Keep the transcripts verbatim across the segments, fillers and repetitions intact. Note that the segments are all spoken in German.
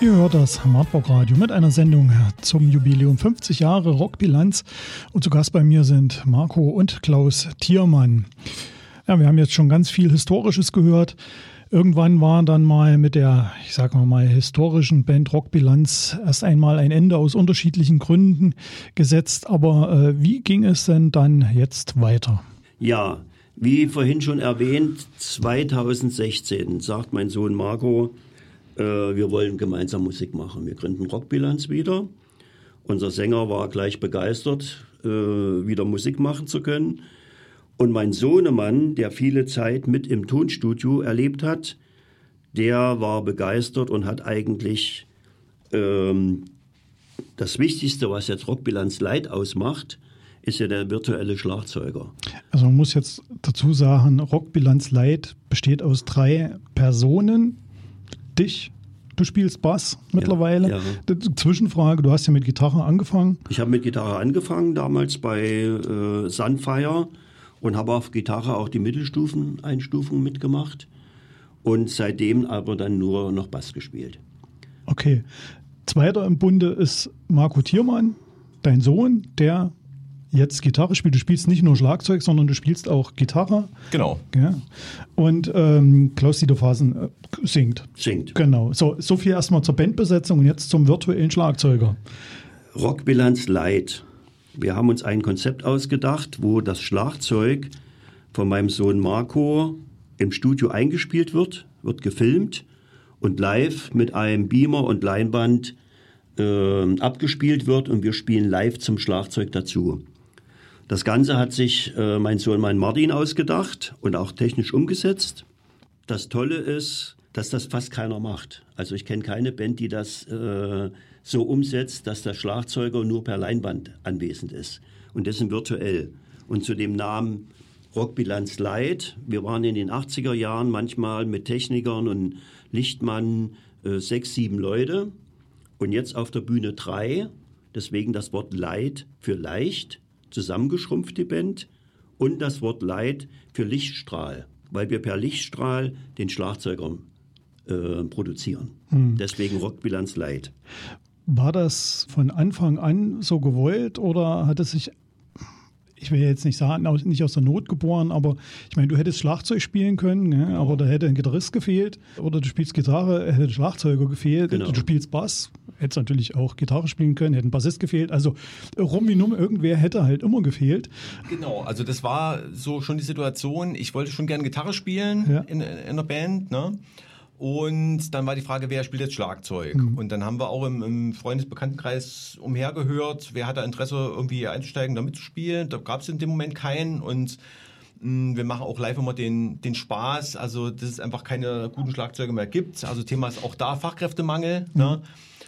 Ihr hört das Marburg Radio mit einer Sendung zum Jubiläum fünfzig Jahre Rockbilanz. Und zu Gast bei mir sind Marco und Klaus Thiermann. Ja, wir haben jetzt schon ganz viel Historisches gehört. Irgendwann war dann mal mit der, ich sag mal, mal historischen Band Rockbilanz erst einmal ein Ende aus unterschiedlichen Gründen gesetzt. Aber äh, wie ging es denn dann jetzt weiter? Ja, wie vorhin schon erwähnt, zweitausendsechzehn sagt mein Sohn Marco, wir wollen gemeinsam Musik machen. Wir gründen Rockbilanz wieder. Unser Sänger war gleich begeistert, wieder Musik machen zu können. Und mein Sohnemann, der viele Zeit mit im Tonstudio erlebt hat, der war begeistert und hat eigentlich ähm, das Wichtigste, was jetzt Rockbilanz Light ausmacht, ist ja der virtuelle Schlagzeuger. Also man muss jetzt dazu sagen, Rockbilanz Light besteht aus drei Personen. Dich, du spielst Bass mittlerweile. Ja, ja. Zwischenfrage, du hast ja mit Gitarre angefangen. Ich habe mit Gitarre angefangen, damals bei äh, Sunfire und habe auf Gitarre auch die Mittelstufen-Einstufung mitgemacht und seitdem aber dann nur noch Bass gespielt. Okay. Zweiter im Bunde ist Marco Thiermann, dein Sohn, der jetzt Gitarre spielt. Du spielst nicht nur Schlagzeug, sondern du spielst auch Gitarre. Genau. Ja. Und ähm, Klaus Dieterfasen äh, singt. Singt. Genau. So, so viel erstmal zur Bandbesetzung und jetzt zum virtuellen Schlagzeuger. Rockbilanz Light. Wir haben uns ein Konzept ausgedacht, wo das Schlagzeug von meinem Sohn Marco im Studio eingespielt wird, wird gefilmt und live mit einem Beamer und Leinwand äh, abgespielt wird und wir spielen live zum Schlagzeug dazu. Das Ganze hat sich äh, mein Sohn, mein Martin, ausgedacht und auch technisch umgesetzt. Das Tolle ist, dass das fast keiner macht. Also ich kenne keine Band, die das äh, so umsetzt, dass der Schlagzeuger nur per Leinwand anwesend ist. Und das ist virtuell. Und zu dem Namen Rockbilanz Light, wir waren in den achtziger Jahren manchmal mit Technikern und Lichtmann äh, sechs, sieben Leute. Und jetzt auf der Bühne drei, deswegen das Wort Light für leicht. Zusammengeschrumpft die Band und das Wort Light für Lichtstrahl, weil wir per Lichtstrahl den Schlagzeuger äh, produzieren. Hm. Deswegen Rockbilanz Light. War das von Anfang an so gewollt oder hat es sich, ich will jetzt nicht sagen, nicht aus der Not geboren, aber ich meine, du hättest Schlagzeug spielen können, ne? Genau. Aber da hätte ein Gitarrist gefehlt oder du spielst Gitarre, hätte ein Schlagzeuger gefehlt, genau. Du spielst Bass, hättest natürlich auch Gitarre spielen können, hätte ein Bassist gefehlt, also rum wie numm, irgendwer hätte halt immer gefehlt. Genau, also das war so schon die Situation, ich wollte schon gerne Gitarre spielen ja. in, in der Band, ne? Und dann war die Frage, wer spielt jetzt Schlagzeug? Mhm. Und dann haben wir auch im, im Freundesbekanntenkreis umhergehört, wer hat da Interesse, irgendwie einzusteigen, da mitzuspielen. Da gab es in dem Moment keinen. Und mh, wir machen auch live immer den, den Spaß, also dass es einfach keine guten Schlagzeuge mehr gibt. Also Thema ist auch da Fachkräftemangel. Mhm. Ne?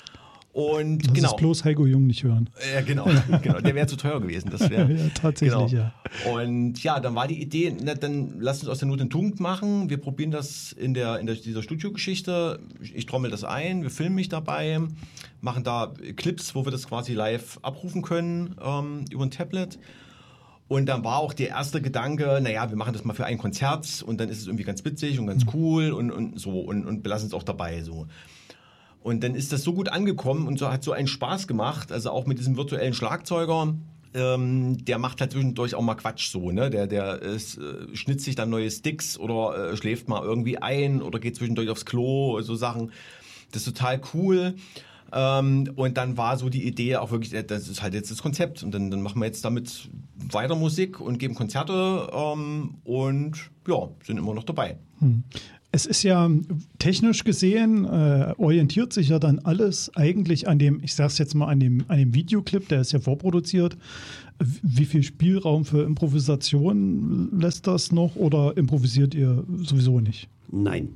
Und das genau. ist bloß Heiko Jung nicht hören. Ja, genau, genau. Der wäre zu teuer gewesen. Das wäre ja, tatsächlich, genau. ja. Und ja, dann war die Idee, na, dann lass uns aus der Not eine Tugend machen. Wir probieren das in der in der, dieser Studiogeschichte. Ich trommel das ein, wir filmen mich dabei, machen da Clips, wo wir das quasi live abrufen können ähm, über ein Tablet. Und dann war auch der erste Gedanke, naja, wir machen das mal für ein Konzert und dann ist es irgendwie ganz witzig und ganz cool und, und so und, und belassen es auch dabei so. Und dann ist das so gut angekommen und so hat so einen Spaß gemacht, also auch mit diesem virtuellen Schlagzeuger, ähm, der macht halt zwischendurch auch mal Quatsch so, ne? Der, der ist, äh, schnitzt sich dann neue Sticks oder äh, schläft mal irgendwie ein oder geht zwischendurch aufs Klo, so Sachen. Das ist total cool. Ähm, und dann war so die Idee auch wirklich, das ist halt jetzt das Konzept und dann, dann machen wir jetzt damit weiter Musik und geben Konzerte ähm, und ja, sind immer noch dabei. Hm. Es ist ja technisch gesehen, äh, orientiert sich ja dann alles eigentlich an dem, ich sag's jetzt mal, an dem, an dem Videoclip, der ist ja vorproduziert. Wie viel Spielraum für Improvisation lässt das noch oder improvisiert ihr sowieso nicht? Nein,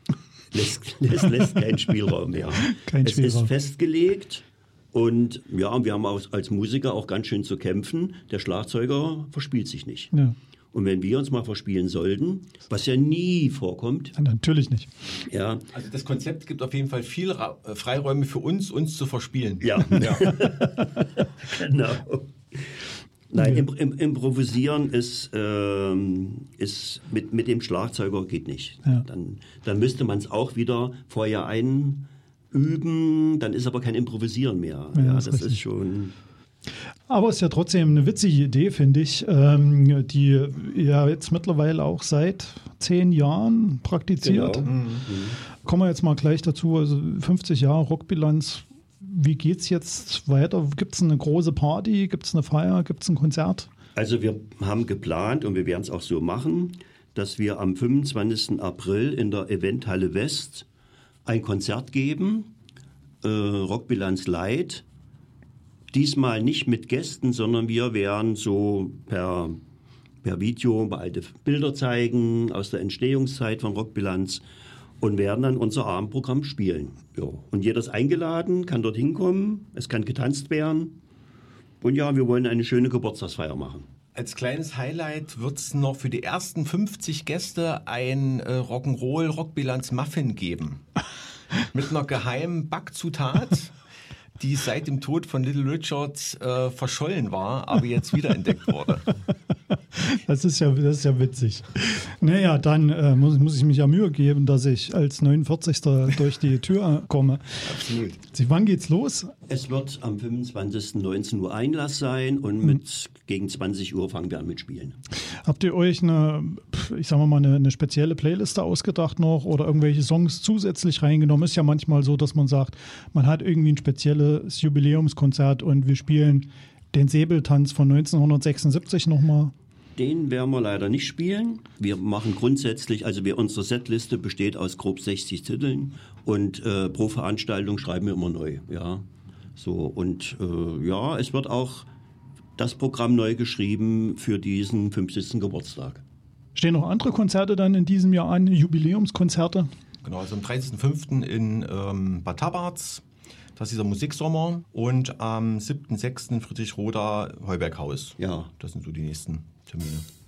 es lässt, lässt keinen Spielraum mehr. Kein es Spielraum. ist festgelegt und ja, wir haben auch als Musiker auch ganz schön zu kämpfen. Der Schlagzeuger verspielt sich nicht. Ja. Und wenn wir uns mal verspielen sollten, was ja nie vorkommt. Ja, natürlich nicht. Ja. Also das Konzept gibt auf jeden Fall viel Ra- Freiräume für uns, uns zu verspielen. Ja, ja. Genau. Nein, im, im, improvisieren ist, ähm, ist mit, mit dem Schlagzeuger geht nicht. Ja. Dann, dann müsste man es auch wieder vorher ein, üben, dann ist aber kein Improvisieren mehr. Ja, Ja, das das ist ist richtig. schon... Aber es ist ja trotzdem eine witzige Idee, finde ich, ähm, die ja jetzt mittlerweile auch seit zehn Jahren praktiziert. Genau. Mhm. Kommen wir jetzt mal gleich dazu, also fünfzig Jahre Rockbilanz. Wie geht es jetzt weiter? Gibt es eine große Party? Gibt es eine Feier? Gibt es ein Konzert? Also wir haben geplant und wir werden es auch so machen, dass wir am fünfundzwanzigsten April in der Eventhalle West ein Konzert geben, äh, Rockbilanz Light. Diesmal nicht mit Gästen, sondern wir werden so per, per Video alte Bilder zeigen aus der Entstehungszeit von Rockbilanz und werden dann unser Abendprogramm spielen. Ja. Und jeder ist eingeladen, kann dort hinkommen, es kann getanzt werden. Und ja, wir wollen eine schöne Geburtstagsfeier machen. Als kleines Highlight wird es noch für die ersten fünfzig Gäste ein äh, Rock'n'Roll Rockbilanz Muffin geben. Mit einer geheimen Backzutat, die seit dem Tod von Little Richard äh, verschollen war, aber jetzt wiederentdeckt wurde. Das ist ja, das ist ja witzig. Naja, dann äh, muss, muss ich mich ja Mühe geben, dass ich als neunundvierzigster durch die Tür komme. Absolut. Sie, wann geht's los? Es wird am fünfundzwanzigsten neunzehn Uhr Einlass sein und mit gegen zwanzig Uhr fangen wir an mit Spielen. Habt ihr euch eine, ich sag mal, eine, eine spezielle Playliste ausgedacht noch oder irgendwelche Songs zusätzlich reingenommen? Ist ja manchmal so, dass man sagt, man hat irgendwie ein spezielles Jubiläumskonzert und wir spielen den Säbeltanz von neunzehnhundertsechsundsiebzig nochmal. Den werden wir leider nicht spielen. Wir machen grundsätzlich, also wir, unsere Setliste besteht aus grob sechzig Titeln und äh, pro Veranstaltung schreiben wir immer neu. Ja, so und äh, ja, es wird auch das Programm neu geschrieben für diesen fünfzigsten Geburtstag. Stehen noch andere Konzerte dann in diesem Jahr an, Jubiläumskonzerte? Genau, also am dreizehnten fünften in ähm, Bad Tabarz. Das ist dieser Musiksommer. Und am siebten sechsten Friedrichroda Heuberghaus. Ja. Das sind so die nächsten Termine.